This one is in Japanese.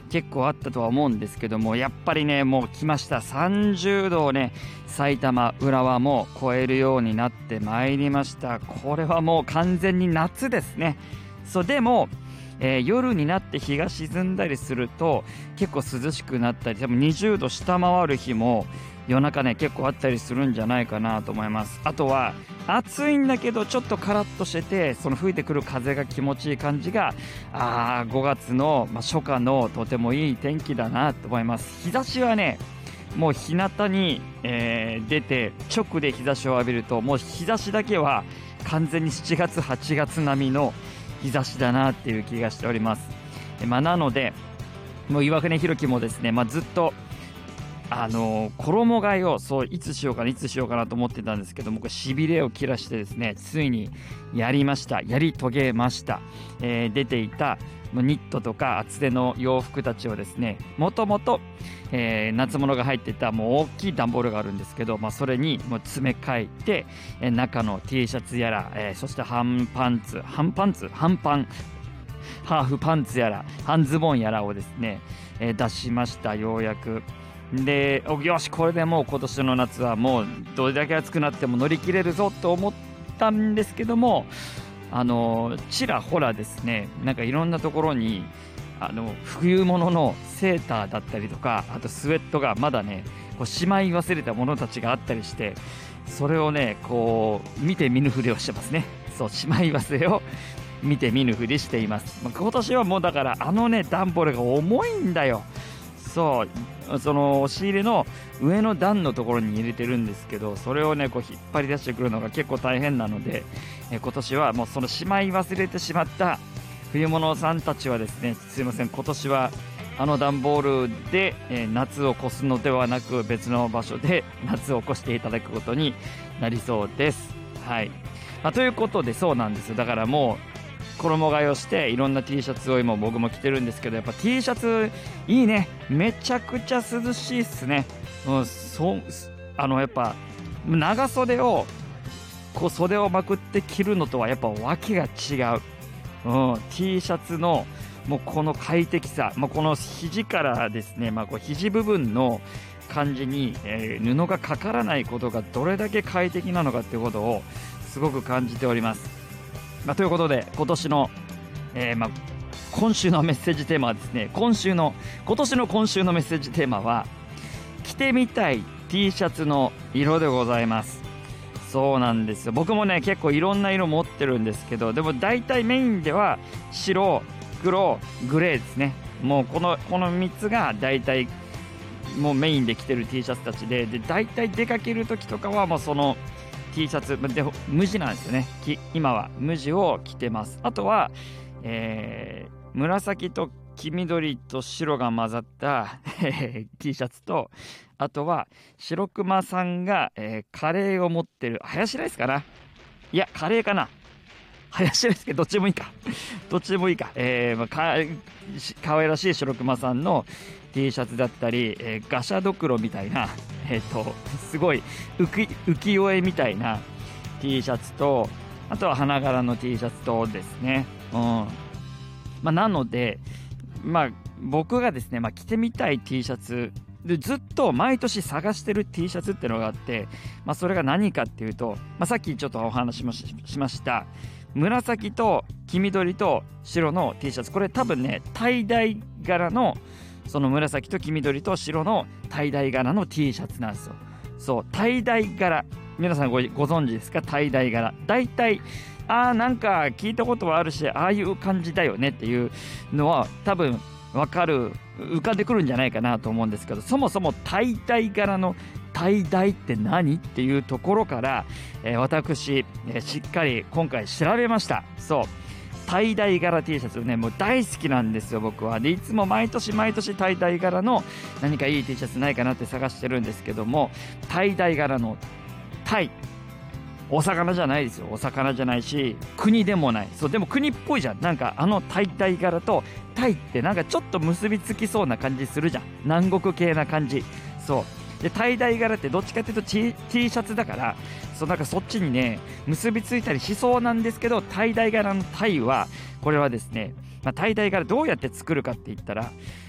結構あったとは思うんですけども、やっぱりねもう来ました。30度をね埼玉浦和も超えるようになってまいりました。これはもう完全に夏ですね。そうでも、夜になって日が沈んだりすると結構涼しくなったり、多分20度下回る日も夜中ね結構あったりするんじゃないかなと思います。あとは暑いんだけどちょっとカラッとしてて、その吹いてくる風が気持ちいい感じが5月の、初夏のとてもいい天気だなと思います。日差しはねもう日向に、出て直で日差しを浴びると、もう日差しだけは完全に7月8月並みの日差しだなっていう気がしております。なのでもう岩船弘樹もですね、ずっと衣替えをいつしようかなと思ってたんですけども、しびれを切らしてですねついにやり遂げました。出ていたニットとか厚手の洋服たちをですね、もともと夏物が入っていたもう大きい段ボールがあるんですけど、それにもう詰め替えて、中の T シャツやら、そしてハーフパンツやら半ズボンやらをですね、出しました。ようやくで、よしこれでもう今年の夏はもうどれだけ暑くなっても乗り切れるぞと思ったんですけども、ちらほらですね、なんかいろんなところに冬物のセーターだったりとか、あとスウェットがまだねしまい忘れたものたちがあったりして、それをね見て見ぬふりをしてますね。しまい忘れを見て見ぬふりしています。今年はもうだから段ボールが重いんだよ。その押し入れの上の段のところに入れてるんですけど、それをね引っ張り出してくるのが結構大変なので、今年はもうそのしまい忘れてしまった冬物さんたちはですね、すいません、今年は段ボールで、夏を越すのではなく別の場所で夏を越していただくことになりそうです。はい、ということでそうなんですよ。だからもう衣替えをしていろんな T シャツを今僕も着てるんですけど、やっぱ T シャツいいね。めちゃくちゃ涼しいっすね。やっぱ長袖を袖をまくって着るのとはやっぱ訳が違う。T シャツのもうこの快適さ、この肘からですね、肘部分の感じに、布がかからないことがどれだけ快適なのかっていうことをすごく感じております。ということで今年の、今週のメッセージテーマはですね、今週のメッセージテーマは着てみたい T シャツの色でございます。そうなんですよ。僕もね結構いろんな色持ってるんですけど、でも大体メインでは白、黒、グレーですね。もうこの3つが大体もうメインで着てる T シャツたちで、大体出かける時とかはもうそのT シャツで無地なんですよね。今は無地を着てます。あとは、紫と黄緑と白が混ざった、T シャツと、あとは白熊さんが、カレーを持ってるハヤシライスかな、いやカレーかな、ハヤシライスけどどっちでもいいか可愛らしい白熊さんの T シャツだったり、ガシャドクロみたいなすごい浮世絵みたいな T シャツと、あとは花柄の T シャツとですね、なので僕がですね、着てみたい T シャツでずっと毎年探してる T シャツっていうのがあって、それが何かっていうと、さっきちょっとお話もしました紫と黄緑と白の T シャツ、これ多分ねタイダイ柄のその紫と黄緑と白のタイダイ柄の T シャツなんですよ。そう、タイダイ柄、皆さんご存知ですか？タイダイ柄、だいたいなんか聞いたことはあるし、ああいう感じだよねっていうのは多分浮かんでくるんじゃないかなと思うんですけど、そもそもタイダイ柄のタイダイって何っていうところから、私、しっかり今回調べました。そう、タイダイ柄 T シャツね、もう大好きなんですよ僕は。でいつも毎年タイダイ柄の何かいい T シャツないかなって探してるんですけども、タイダイ柄のタイ、お魚じゃないですよ。お魚じゃないし国でもない。そうでも国っぽいじゃん。なんかタイダイ柄とタイってなんかちょっと結びつきそうな感じするじゃん。南国系な感じ。そうでタイダイ柄ってどっちかっていうと T シャツだから、なんかそっちにね結びついたりしそうなんですけど、タイダイ柄のタイはこれはですね、タイダイ柄どうやって作るかって言ったら、